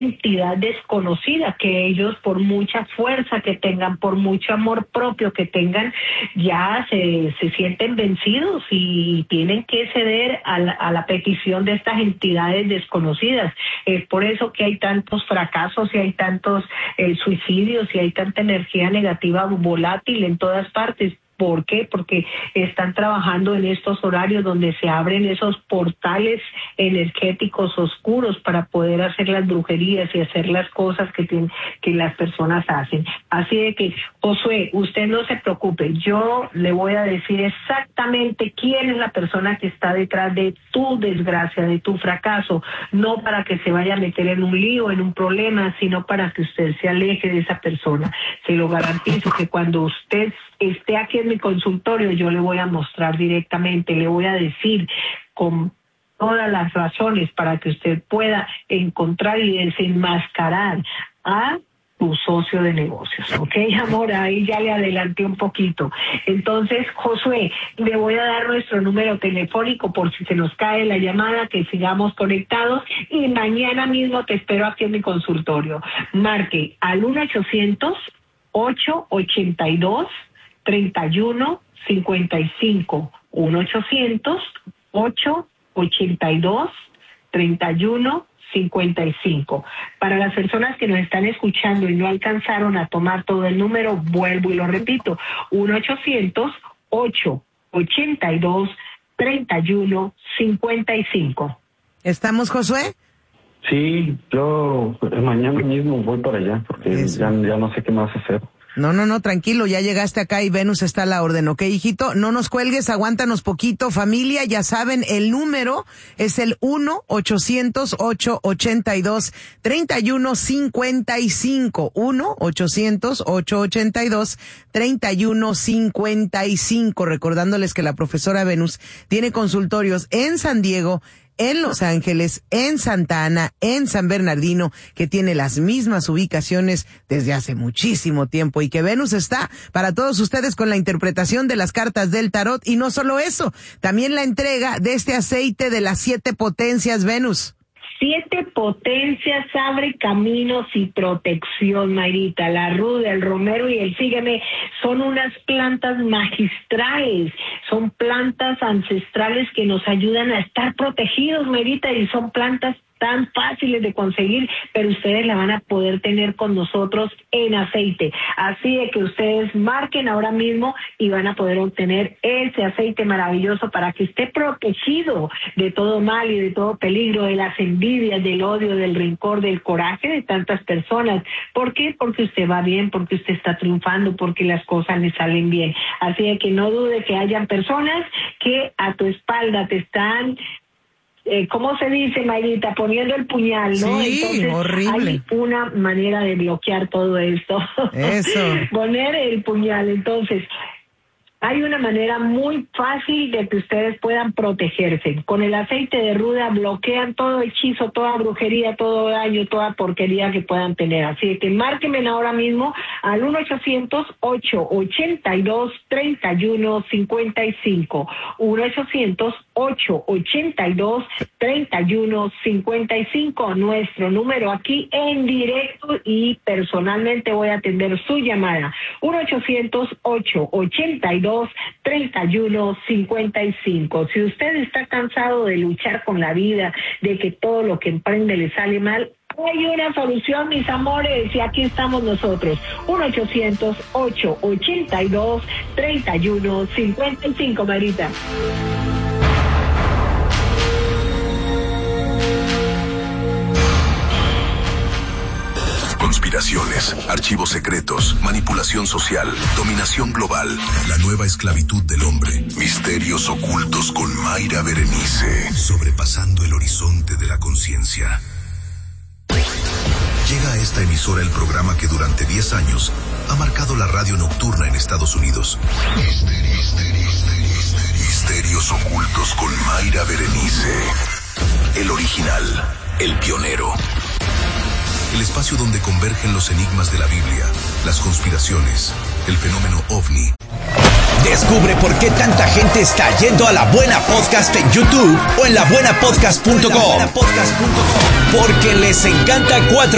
entidad desconocida, que ellos por mucha fuerza que tengan, por mucho amor propio que tengan, ya se sienten vencidos y tienen que ceder a la petición de estas entidades desconocidas. Es por eso que hay tantos fracasos y hay tantos suicidios y hay tanta energía negativa volátil en todas partes. ¿Por qué? Porque están trabajando en estos horarios donde se abren esos portales energéticos oscuros para poder hacer las brujerías y hacer las cosas que las personas hacen. Así de que, Josué, usted no se preocupe, yo le voy a decir exactamente quién es la persona que está detrás de tu desgracia, de tu fracaso, no para que se vaya a meter en un lío, en un problema, sino para que usted se aleje de esa persona. Se lo garantizo que cuando usted esté aquí en mi consultorio, yo le voy a mostrar directamente, le voy a decir con todas las razones para que usted pueda encontrar y desenmascarar a tu socio de negocios, ¿ok, amor? Ahí ya le adelanté un poquito. Entonces, Josué, le voy a dar nuestro número telefónico por si se nos cae la llamada, que sigamos conectados, y mañana mismo te espero aquí en mi consultorio. Marque al 1-800-882-3155, 1-800-882-3155. Para las personas que nos están escuchando y no alcanzaron a tomar todo el número, vuelvo y lo repito, 1-800-882-3155. ¿Estamos, Josué? Sí, yo mañana mismo voy para allá, porque ya no sé qué más hacer. No, tranquilo, ya llegaste acá y Venus está a la orden, ¿ok, hijito? No nos cuelgues, aguántanos poquito, familia, ya saben, el número es el 1-800-882-3155, 1-800-882-3155, recordándoles que la profesora Venus tiene consultorios en San Diego, en Los Ángeles, en Santa Ana, en San Bernardino, que tiene las mismas ubicaciones desde hace muchísimo tiempo, y que Venus está para todos ustedes con la interpretación de las cartas del tarot, y no solo eso, también la entrega de este aceite de las 7 potencias, Venus. 7 potencias, abre caminos y protección, Mayrita. La ruda, el romero y el sígueme son unas plantas magistrales, son plantas ancestrales que nos ayudan a estar protegidos, Mayrita, y son plantas tan fáciles de conseguir, pero ustedes la van a poder tener con nosotros en aceite. Así de que ustedes marquen ahora mismo y van a poder obtener ese aceite maravilloso para que esté protegido de todo mal y de todo peligro, de las envidias, del odio, del rencor, del coraje de tantas personas. ¿Por qué? Porque usted va bien, porque usted está triunfando, porque las cosas le salen bien. Así de que no dude que hayan personas que a tu espalda te están ¿cómo se dice, Mayrita? Poniendo el puñal, ¿no? Sí, entonces, horrible. Hay una manera de bloquear todo esto. Eso. Poner el puñal. Entonces, hay una manera muy fácil de que ustedes puedan protegerse. Con el aceite de ruda bloquean todo hechizo, toda brujería, todo daño, toda porquería que puedan tener. Así que márquenme ahora mismo al 1-800-882-3155. 1-800-882-3155. Nuestro número aquí en directo, y personalmente voy a atender su llamada. 1-800-882-3155. Si usted está cansado de luchar con la vida, de que todo lo que emprende le sale mal, hay una solución, mis amores, y aquí estamos nosotros. 1-800-882-3155, Marita. Conspiraciones, archivos secretos, manipulación social, dominación global, la nueva esclavitud del hombre, misterios ocultos con Mayra Berenice, sobrepasando el horizonte de la conciencia. Llega a esta emisora el programa que durante 10 años ha marcado la radio nocturna en Estados Unidos. Misterios ocultos con Mayra Berenice. El original, el pionero. El espacio donde convergen los enigmas de la Biblia, las conspiraciones, el fenómeno OVNI. Descubre por qué tanta gente está yendo a La Buena Podcast en YouTube o en labuenapodcast.com. Porque les encanta 4